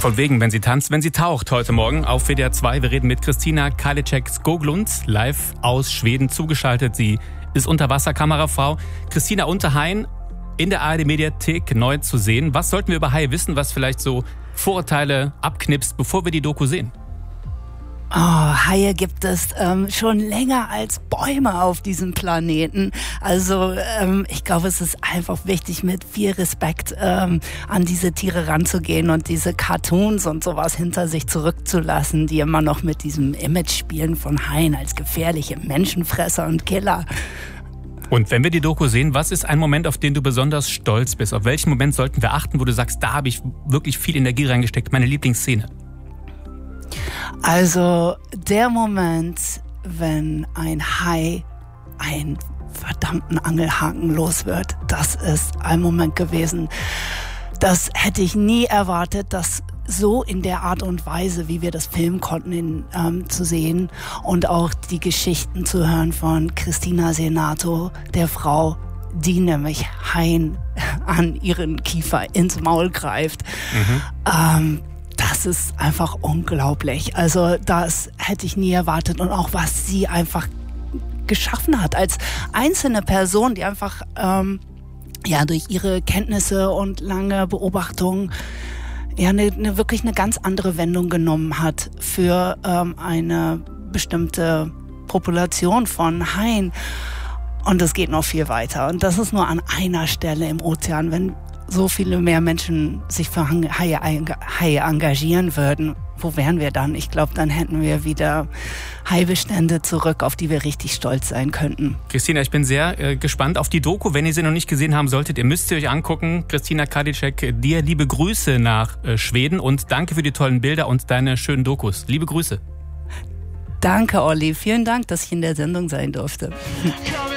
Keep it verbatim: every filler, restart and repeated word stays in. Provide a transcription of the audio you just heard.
Von wegen, wenn sie tanzt, wenn sie taucht, heute Morgen auf W D R zwei. Wir reden mit Christina Karliczek-Skoglund, live aus Schweden zugeschaltet. Sie ist Unterwasserkamerafrau. Christina Unterhain in der A R D-Mediathek neu zu sehen. Was sollten wir über Haie wissen, was vielleicht so Vorurteile abknipst, bevor wir die Doku sehen? Oh, Haie gibt es ähm, schon länger als Bäume auf diesem Planeten. Also ähm, ich glaube, es ist einfach wichtig, mit viel Respekt ähm, an diese Tiere ranzugehen und diese Cartoons und sowas hinter sich zurückzulassen, die immer noch mit diesem Image spielen von Haien als gefährliche Menschenfresser und Killer. Und wenn wir die Doku sehen, was ist ein Moment, auf den du besonders stolz bist? Auf welchen Moment sollten wir achten, wo du sagst, da habe ich wirklich viel Energie reingesteckt, meine Lieblingsszene? Also der Moment, wenn ein Hai einen verdammten Angelhaken los wird, das ist ein Moment gewesen, das hätte ich nie erwartet, dass so in der Art und Weise, wie wir das filmen konnten, in, ähm, zu sehen und auch die Geschichten zu hören von Christina Senato, der Frau, die nämlich Haien an ihren Kiefer ins Maul greift. Mhm. Ähm, Das ist einfach unglaublich. Also das hätte ich nie erwartet. Und auch was sie einfach geschaffen hat als einzelne Person, die einfach ähm, ja durch ihre Kenntnisse und lange Beobachtung ja eine, eine wirklich eine ganz andere Wendung genommen hat für ähm, eine bestimmte Population von Haien. Und es geht noch viel weiter. Und das ist nur an einer Stelle im Ozean. Wenn so viele mehr Menschen sich für Haie, Haie engagieren würden, wo wären wir dann? Ich glaube, dann hätten wir wieder Haibestände zurück, auf die wir richtig stolz sein könnten. Christina, ich bin sehr äh, gespannt auf die Doku. Wenn ihr sie noch nicht gesehen haben solltet, ihr müsst sie euch angucken. Christina Karliczek, dir liebe Grüße nach äh, Schweden und danke für die tollen Bilder und deine schönen Dokus. Liebe Grüße. Danke, Olli. Vielen Dank, dass ich in der Sendung sein durfte.